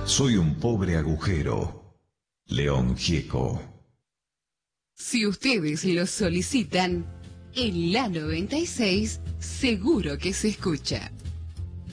Soy un pobre agujero. León Gieco. Si ustedes lo solicitan, en la 96 seguro que se escucha.